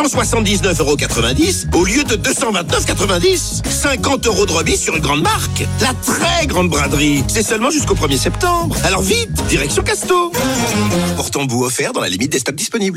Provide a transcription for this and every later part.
279,90 € au lieu de 229,90 €. 50 € de remise sur une grande marque. La très grande braderie. C'est seulement jusqu'au 1er septembre. Alors vite, direction Casto. Portant-bout offert dans la limite des stocks disponibles.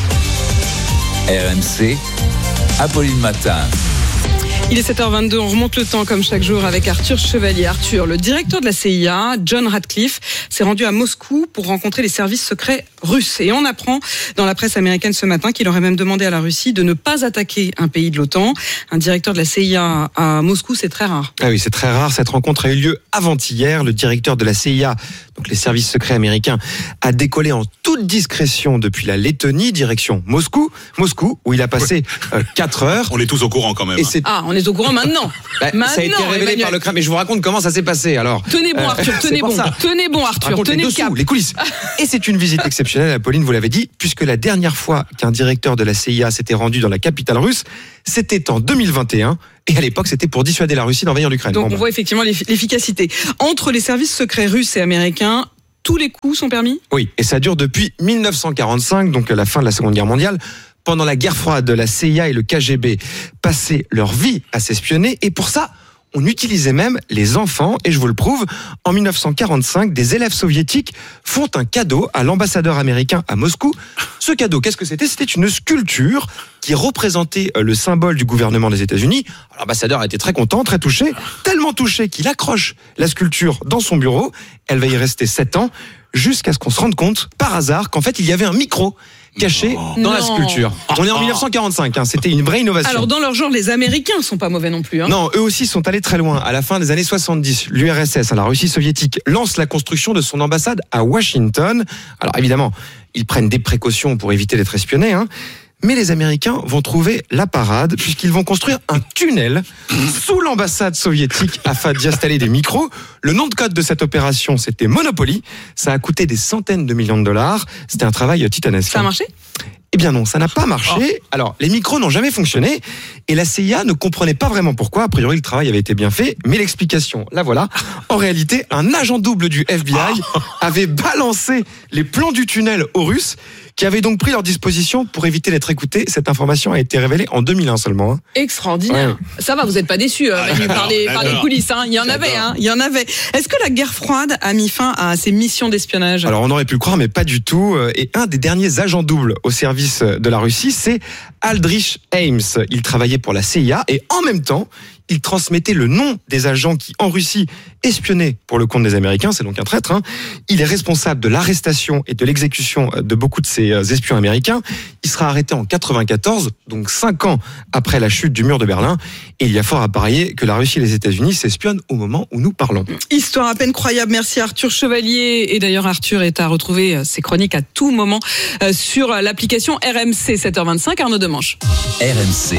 RMC, Apolline Matin. Il est 7h22, on remonte le temps comme chaque jour avec Arthur Chevalier. Arthur, le directeur de la CIA, John Ratcliffe, s'est rendu à Moscou pour rencontrer les services secrets russes. Et on apprend dans la presse américaine ce matin qu'il aurait même demandé à la Russie de ne pas attaquer un pays de l'OTAN. Un directeur de la CIA à Moscou, c'est très rare. Ah oui, c'est très rare. Cette rencontre a eu lieu avant-hier. Le directeur de la CIA, donc les services secrets américains, a décollé en toute discrétion depuis la Lettonie, direction Moscou, où il a passé 4 heures. On est tous au courant quand même. On est au courant maintenant. Ça a été révélé Emmanuel. par le Kremlin, mais je vous raconte comment ça s'est passé. Alors, Tenez bon Arthur, tenez bon Arthur, tenez le cap. Les coulisses. Et c'est une visite exceptionnelle, Apolline, vous l'avez dit, puisque la dernière fois qu'un directeur de la CIA s'était rendu dans la capitale russe, c'était en 2021. Et à l'époque, c'était pour dissuader la Russie d'envahir l'Ukraine. Donc on voit effectivement l'efficacité. Entre les services secrets russes et américains, tous les coups sont permis ? Oui, et ça dure depuis 1945, donc la fin de la Seconde Guerre mondiale. Pendant la guerre froide, la CIA et le KGB passaient leur vie à s'espionner, et pour ça, on utilisait même les enfants, et je vous le prouve, en 1945, des élèves soviétiques font un cadeau à l'ambassadeur américain à Moscou. Ce cadeau, qu'est-ce que c'était ? C'était une sculpture qui représentait le symbole du gouvernement des États-Unis. L'ambassadeur était très content, très touché, tellement touché qu'il accroche la sculpture dans son bureau. Elle va y rester 7 ans, jusqu'à ce qu'on se rende compte, par hasard, qu'en fait, il y avait un micro caché dans la sculpture. On est en 1945, c'était une vraie innovation. Alors dans leur genre, les Américains sont pas mauvais non plus. Non, eux aussi sont allés très loin. À la fin des années 70, l'URSS, la Russie soviétique, lance la construction de son ambassade à Washington. Alors évidemment, ils prennent des précautions pour éviter d'être espionnés, mais les Américains vont trouver la parade puisqu'ils vont construire un tunnel sous l'ambassade soviétique afin d'y installer des micros. Le nom de code de cette opération, c'était Monopoly. Ça a coûté des centaines de millions de dollars. C'était un travail titanesque. Ça a marché ? Eh bien non, ça n'a pas marché. Alors, les micros n'ont jamais fonctionné et la CIA ne comprenait pas vraiment pourquoi. A priori, le travail avait été bien fait, mais l'explication, la voilà. En réalité, un agent double du FBI avait balancé les plans du tunnel aux Russes, qui avaient donc pris leur disposition pour éviter d'être écoutés. Cette information a été révélée en 2001 seulement. Extraordinaire. Ouais. Ça va, vous n'êtes pas déçus par les coulisses. Il y en avait. Est-ce que la guerre froide a mis fin à ces missions d'espionnage ? Alors on aurait pu le croire, mais pas du tout. Et un des derniers agents doubles au service de la Russie, c'est Aldrich Ames. Il travaillait pour la CIA et en même temps, il transmettait le nom des agents qui, en Russie, espionnaient pour le compte des Américains. C'est donc un traître. Il est responsable de l'arrestation et de l'exécution de beaucoup de ces espions américains. Il sera arrêté en 1994, donc 5 ans après la chute du mur de Berlin. Et il y a fort à parier que la Russie et les États-Unis s'espionnent au moment où nous parlons. Histoire à peine croyable. Merci Arthur Chevalier. Et d'ailleurs, Arthur est à retrouver ses chroniques à tout moment sur l'application RMC 7h25. Arnaud Demanche. RMC.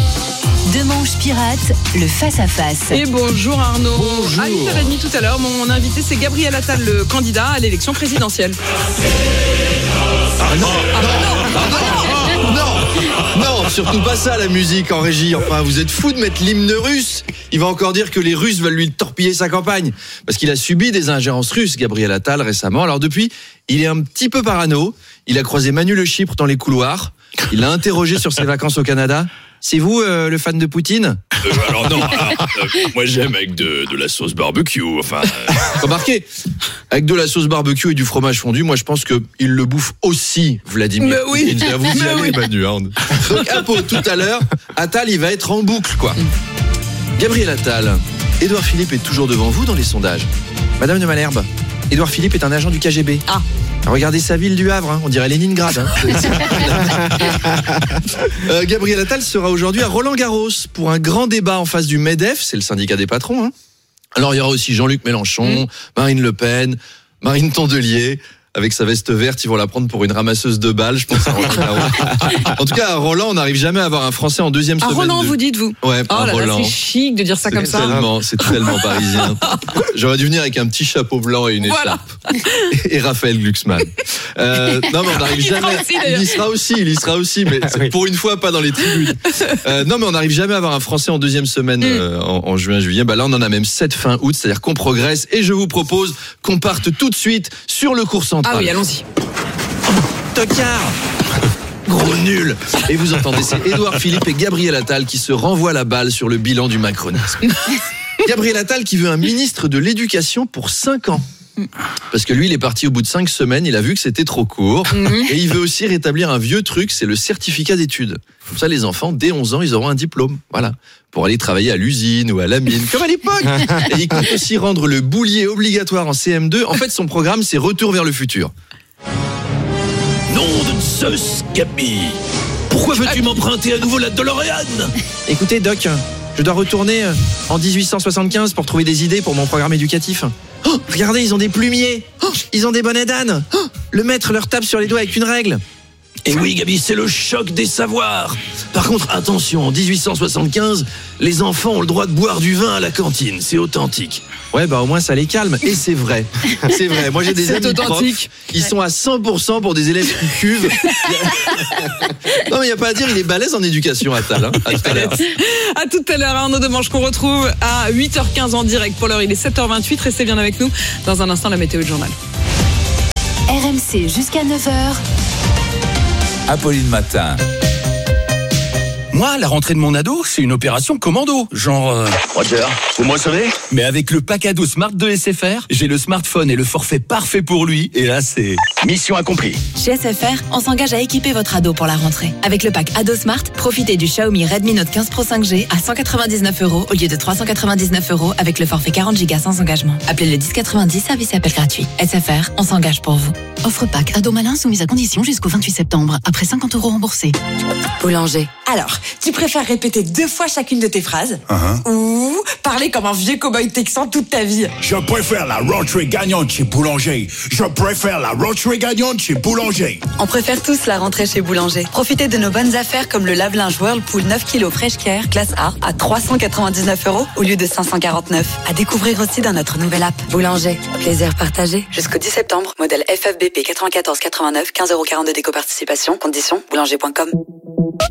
Demanche pirate, le face-à-face. Et bonjour Arnaud. Bonjour. À 8h30 tout à l'heure, mon invité c'est Gabriel Attal, le candidat à l'élection présidentielle. Non, surtout pas ça la musique en régie. Enfin, vous êtes fous de mettre l'hymne russe. Il va encore dire que les Russes veulent lui torpiller sa campagne. Parce qu'il a subi des ingérences russes, Gabriel Attal, récemment. Alors depuis, il est un petit peu parano. Il a croisé Manu Le Chypre dans les couloirs. Il l'a interrogé sur ses vacances au Canada. C'est vous le fan de Poutine ? Alors non, moi j'aime avec de la sauce barbecue, enfin... Remarquez, avec de la sauce barbecue et du fromage fondu, moi je pense qu'il le bouffe aussi, Vladimir Poutine. Vous y allez, Manu. Donc un peu tout à l'heure, Attal il va être en boucle, quoi. Gabriel Attal, Édouard Philippe est toujours devant vous dans les sondages. Madame de Malherbe, Édouard Philippe est un agent du KGB. Ah. Regardez sa ville du Havre, on dirait Leningrad. Gabriel Attal sera aujourd'hui à Roland-Garros pour un grand débat en face du MEDEF, c'est le syndicat des patrons. Alors il y aura aussi Jean-Luc Mélenchon, Marine Le Pen, Marine Tondelier. Avec sa veste verte, ils vont la prendre pour une ramasseuse de balles, je pense. En tout cas, à Roland, on n'arrive jamais à avoir un Français en deuxième semaine. À Roland, vous dites-vous ? Ouais, à Roland. C'est chic de dire ça comme ça. C'est tellement parisien. J'aurais dû venir avec un petit chapeau blanc et une écharpe. Et Raphaël Glucksmann. Non, mais on n'arrive jamais. Il y sera aussi, mais pour une fois, pas dans les tribunes. Non, mais on n'arrive jamais à avoir un Français en deuxième semaine en juin-juillet. Bah là, on en a même 7 fin août, c'est-à-dire qu'on progresse. Et je vous propose qu'on parte tout de suite sur le cours central. Ah oui, allons-y. Tocard. Gros nul. Et vous entendez, c'est Édouard Philippe et Gabriel Attal qui se renvoient la balle sur le bilan du macronisme. Gabriel Attal qui veut un ministre de l'éducation pour 5 ans. Parce que lui, il est parti au bout de 5 semaines, il a vu que c'était trop court. Et il veut aussi rétablir un vieux truc, c'est le certificat d'études. Comme ça, les enfants, dès 11 ans, ils auront un diplôme. Voilà. Pour aller travailler à l'usine ou à la mine, comme à l'époque. Et il compte aussi rendre le boulier obligatoire en CM2. En fait, son programme, c'est Retour vers le futur. Nom de Zeus, Gabi. Pourquoi veux-tu m'emprunter à nouveau la DeLorean? Écoutez, Doc, je dois retourner en 1875 pour trouver des idées pour mon programme éducatif. Oh, regardez, ils ont des plumiers. Oh, ils ont des bonnets d'âne. Oh, le maître leur tape sur les doigts avec une règle. Et oui, Gabi, c'est le choc des savoirs. Par contre, attention, en 1875, les enfants ont le droit de boire du vin à la cantine. C'est authentique. Ouais, bah au moins ça les calme. Et c'est vrai. C'est vrai. Moi j'ai des amis profs, ils sont à 100% pour des élèves qui cuvent. Non mais il n'y a pas à dire, il est balèze en éducation, Attal. Hein. À tout à l'heure. À tout à l'heure, Arnaud Demange qu'on retrouve à 8h15 en direct. Pour l'heure, il est 7h28. Restez bien avec nous. Dans un instant, la météo du journal. RMC jusqu'à 9h. Apolline Matin. Moi, la rentrée de mon ado, c'est une opération commando. Genre... Roger, vous me recevez? Mais avec le pack ado Smart de SFR, j'ai le smartphone et le forfait parfait pour lui. Et là, c'est... Mission accomplie. Chez SFR, on s'engage à équiper votre ado pour la rentrée. Avec le pack ado Smart, profitez du Xiaomi Redmi Note 15 Pro 5G à 199 € au lieu de 399 € avec le forfait 40 Go sans engagement. Appelez le 1090, service et appel gratuit. SFR, on s'engage pour vous. Offre pack ado malin soumise à condition jusqu'au 28 septembre. Après 50 € remboursés. Boulanger. Alors, tu préfères répéter 2 fois chacune de tes phrases ou parler comme un vieux cow-boy texan toute ta vie? Je préfère la rentrée gagnante chez Boulanger. Je préfère la rentrée gagnante chez Boulanger. On préfère tous la rentrée chez Boulanger. Profitez de nos bonnes affaires comme le lave-linge Whirlpool 9 kg Fresh Care classe A à 399 € au lieu de 549. À découvrir aussi dans notre nouvelle app. Boulanger, plaisir partagé. Jusqu'au 10 septembre, modèle FFBP 94 89, 15,42 € d'éco-participation. Conditions, boulanger.com.